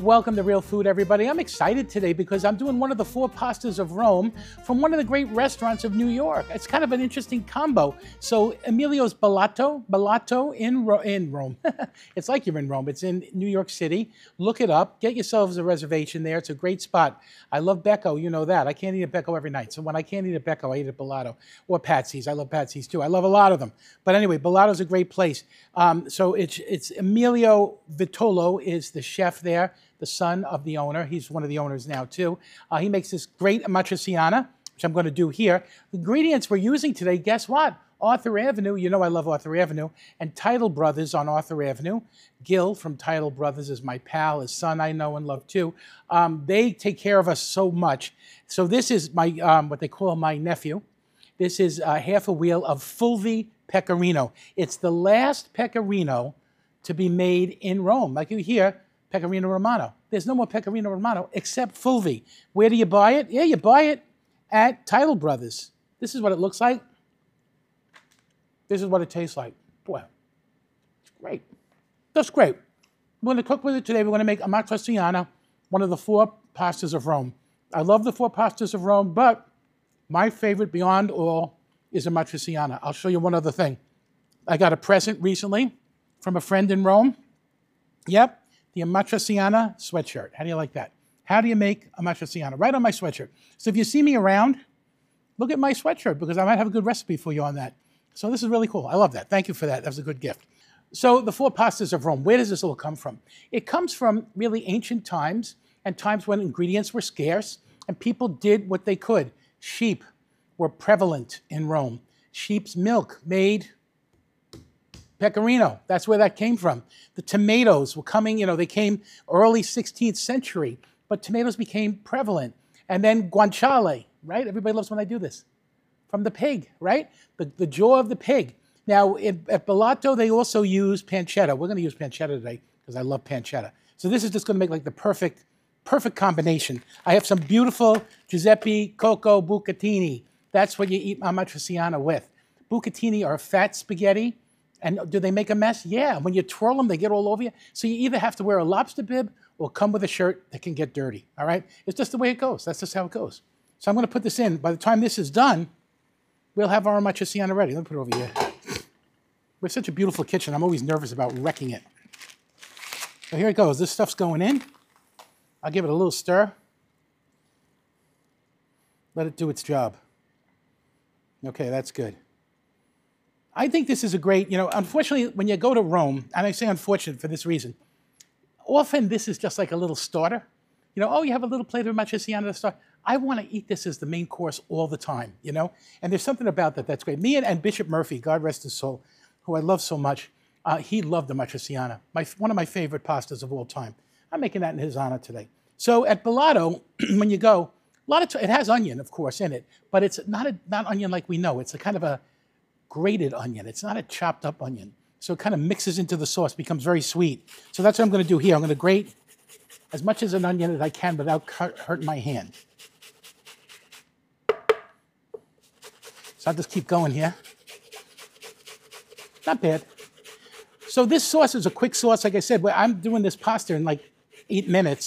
Welcome to Real Food, everybody. I'm excited today because I'm doing one of the four pastas of Rome from one of the great restaurants of New York. It's kind of an interesting combo. So Emilio's Bellato in Rome. It's like you're in Rome. It's in New York City. Look it up. Get yourselves a reservation there. It's a great spot. I love Becco. You know that. I can't eat at Becco every night. So when I can't eat at Becco, I eat at Bellato or Patsy's. I love Patsy's too. I love a lot of them. But anyway, Bellato's a great place. So it's Emilio Vitolo is the chef there, the son of the owner. He's one of the owners now too. He makes this great amatriciana, which I'm going to do here. The ingredients we're using today, guess what? Arthur Avenue, you know I love Arthur Avenue, and Title Brothers on Arthur Avenue. Gil from Title Brothers is my pal, his son I know and love too. They take care of us so much. So this is my what they call my nephew. This is half a wheel of Fulvi Pecorino. It's the last Pecorino to be made in Rome. Like you hear, Pecorino Romano. There's no more Pecorino Romano except Fulvi. Where do you buy it? Yeah, you buy it at Title Brothers. This is what it looks like. This is what it tastes like. Boy, it's great. That's great. We're going to cook with it today. We're going to make amatriciana, one of the four pastas of Rome. I love the four pastas of Rome, but my favorite beyond all is amatriciana. I'll show you one other thing. I got a present recently from a friend in Rome. Yep, the amatriciana sweatshirt. How do you like that? How do you make amatriciana? Right on my sweatshirt. So if you see me around, look at my sweatshirt because I might have a good recipe for you on that. So this is really cool. I love that. Thank you for that. That was a good gift. So the four pastas of Rome, where does this all come from? It comes from really ancient times and times when ingredients were scarce and people did what they could. Sheep were prevalent in Rome. Sheep's milk made pecorino. That's where that came from. The tomatoes were coming, they came early 16th century, but tomatoes became prevalent. And then guanciale, right? Everybody loves when I do this. From the pig, right? The jaw of the pig. Now, at Bellato, they also use pancetta. We're going to use pancetta today because I love pancetta. So this is just going to make like the perfect combination. I have some beautiful Giuseppe Coco bucatini. That's what you eat amatriciana with. Bucatini are fat spaghetti. And do they make a mess? Yeah. When you twirl them, they get all over you. So you either have to wear a lobster bib or come with a shirt that can get dirty, all right? It's just the way it goes. That's just how it goes. So I'm going to put this in. By the time this is done, we'll have our amatriciana ready. Let me put it over here. We have such a beautiful kitchen. I'm always nervous about wrecking it. So here it goes. This stuff's going in. I'll give it a little stir. Let it do its job. Okay, that's good. I think this is a great, unfortunately, when you go to Rome, and I say unfortunate for this reason, often this is just like a little starter. Oh, you have a little plate of amatriciana to start. I want to eat this as the main course all the time, And there's something about that that's great. Me and Bishop Murphy, God rest his soul, who I love so much, he loved the amatriciana, one of my favorite pastas of all time. I'm making that in his honor today. So at Bellato, when you go, it has onion, of course, in it, but it's not onion like we know. It's a kind of a grated onion. It's not a chopped up onion. So it kind of mixes into the sauce, becomes very sweet. So that's what I'm going to do here. I'm going to grate as much as an onion as I can without hurting my hand. So I'll just keep going here. Not bad. So this sauce is a quick sauce. Like I said, I'm doing this pasta in like 8 minutes.